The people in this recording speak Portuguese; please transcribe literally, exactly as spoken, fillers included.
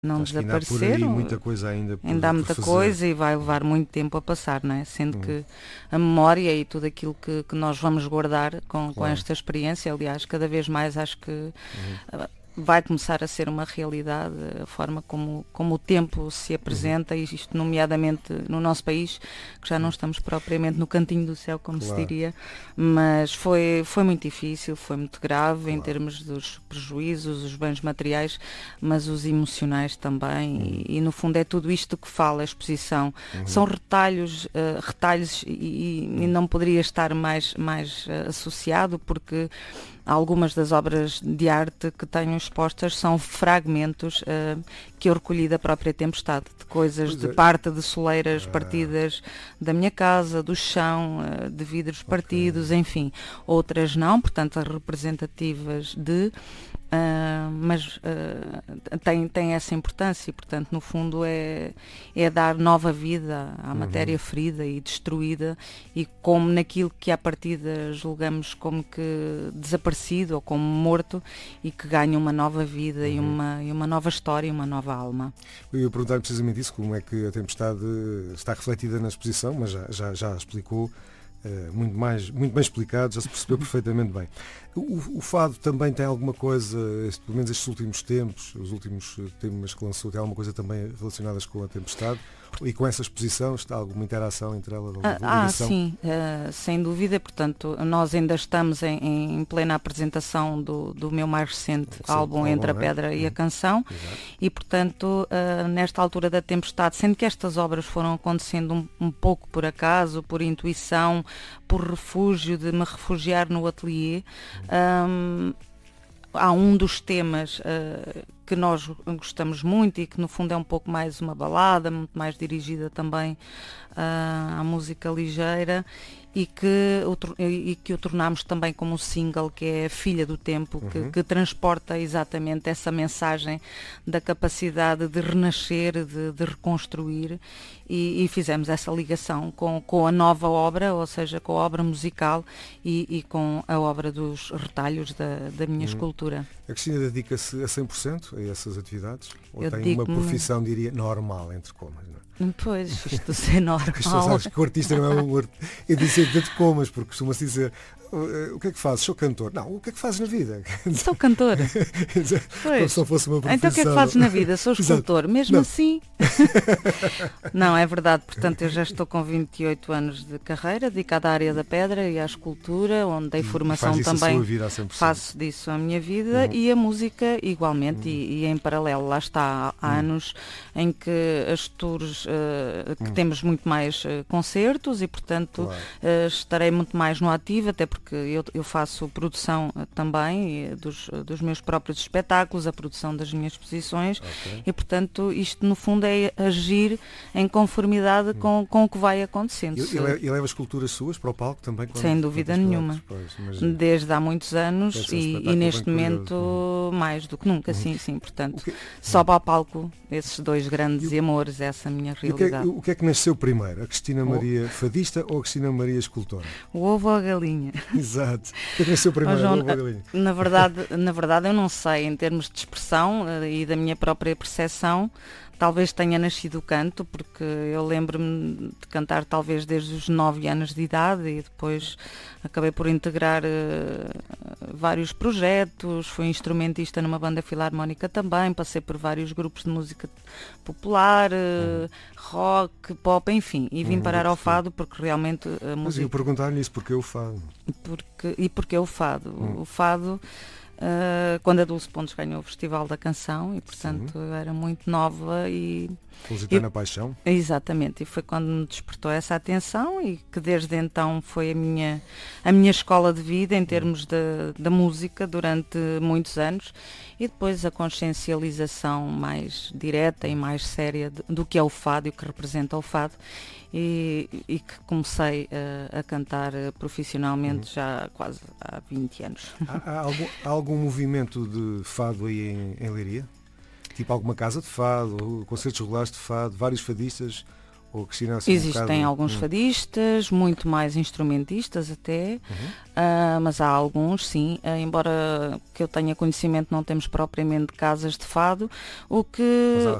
não Acho que ainda há por aí desapareceram. muita coisa ainda por, Ainda há por muita fazer. coisa e vai levar muito tempo a passar, não é? Sendo Hum. que a memória e tudo aquilo que, que nós vamos guardar com, com Claro. esta experiência, aliás, cada vez mais acho que Uhum. uh, vai começar a ser uma realidade a forma como, como o tempo se apresenta, e isto nomeadamente no nosso país, que já não estamos propriamente no cantinho do céu, como Claro. se diria, mas foi, foi muito difícil, foi muito grave em Claro. termos dos prejuízos, os bens materiais, mas os emocionais também, Uhum. e, e no fundo é tudo isto que fala a exposição. Uhum. São retalhos, uh, retalhos e, e não poderia estar mais, mais uh, associado, porque algumas das obras de arte que tenho expostas são fragmentos uh, que eu recolhi da própria tempestade, de coisas, Pois de é. parte de soleiras Ah. partidas da minha casa, do chão, uh, de vidros partidos, enfim. Outras não, portanto, as representativas de... Uh, mas uh, tem, tem essa importância e, portanto, no fundo é, é dar nova vida à Uhum. matéria ferida e destruída, e como naquilo que à partida julgamos como que desaparecido ou como morto, e que ganha uma nova vida, Uhum. e, uma, e uma nova história e uma nova alma. Eu ia perguntar precisamente isso, como é que a tempestade está refletida na exposição, mas já, já, já explicou. Uh, muito, mais, muito bem explicado, já se percebeu perfeitamente bem. O, o fado também tem alguma coisa, este, pelo menos estes últimos tempos, os últimos temas que lançou, tem alguma coisa também relacionadas com a tempestade? E com essa exposição está alguma interação entre ela? Ah, ah, ligação? sim, uh, sem dúvida. Portanto, nós ainda estamos em, em plena apresentação do, do meu mais recente Sim, álbum, álbum, Entre a é? Pedra e a Uhum. Canção. Exato. E, portanto, uh, nesta altura da tempestade, sendo que estas obras foram acontecendo um, um pouco por acaso, por intuição, por refúgio, de me refugiar no ateliê, um, há um dos temas uh, que nós gostamos muito, e que no fundo é um pouco mais uma balada, muito mais dirigida também uh, à música ligeira, e que, o, e que o tornámos também como um single, que é Filha do Tempo, Uhum. que, que transporta exatamente essa mensagem da capacidade de renascer, de, de reconstruir, e, e fizemos essa ligação com, com a nova obra, ou seja, com a obra musical e, e com a obra dos retalhos da, da minha Uhum. escultura. A Cristina dedica-se a cem por cento a essas atividades? Ou Eu tem uma dedico-me- profissão, diria, normal, entre comas? Não é? Pois, isto ser normal. As pessoas acham que o artista não é um artista. Eu disse de comas, porque costuma-se dizer: o que é que fazes? Sou cantor. Não, o que é que fazes na vida? Sou cantora. Como Pois. se não fosse uma profissão. Então o que é que fazes na vida? Sou Exato. escultor. Mesmo Não. assim? Não, é verdade. Portanto, eu já estou com vinte e oito anos de carreira, dedicada à área da pedra e à escultura, onde dei E formação faz isso a também. sua vida a cem por cento. Faço disso a minha vida, Uhum. e a música igualmente, e, e em paralelo. Lá está, há Uhum. anos em que as tours, uh, que Uhum. temos muito mais uh, concertos, e portanto Claro. uh, estarei muito mais no ativo, até porque eu, eu faço produção uh, também uh, dos, uh, dos meus próprios espetáculos, a produção das minhas exposições, Ok. e portanto isto no fundo é agir em conformidade com, com o que vai acontecendo. E, Se- e le- e leva esculturas suas para o palco também? Quando, Sem dúvida quando nenhuma. Pois, imagino. Desde há muitos anos, Deve ser um e, espetáculo e neste bem curioso. momento mais do que nunca, Uhum. sim, sim, portanto, O que- sobe ao palco esses dois grandes E amores, essa é a minha E o que, é, realidade. o que é que nasceu primeiro? A Cristina Oh. Maria fadista ou a Cristina Maria escultora? O ovo ou a galinha? Exato. O que é que nasceu primeiro? Oh, João, o ovo ou a galinha? Na verdade, na verdade eu não sei, em termos de expressão eh, e da minha própria percepção, talvez tenha nascido o canto, porque eu lembro-me de cantar talvez desde os nove anos de idade, e depois acabei por integrar eh, vários projetos, fui instrumentista numa banda filarmónica também, passei por vários grupos de música popular, eh, rock, pop, enfim, e vim Uhum, parar ao percebi. fado porque realmente a Mas eu música... perguntar-lhe isso porque eu falo. Porque, e porque é o fado. Hum. O fado, uh, quando a Dulce Pontes ganhou o Festival da Canção, e portanto eu era muito nova e... Lusitana Eu- Paixão. Exatamente, e foi quando me despertou essa atenção, e que desde então foi a minha, a minha escola de vida em termos da, da música durante muitos anos, e depois a consciencialização mais direta e mais séria de- do que é o fado e o que representa o fado, e, e que comecei uh, a cantar uh, profissionalmente já quase há vinte anos. Há, há algum, há algum movimento de fado aí em, em Leiria? Tipo alguma casa de fado, concertos regulares de fado, vários fadistas, Ou Cristina, assim, Existem um bocado... alguns hum. fadistas, muito mais instrumentistas até, Uhum. uh, mas há alguns, sim, uh, embora que eu tenha conhecimento, não temos propriamente casas de fado, o que... Mas há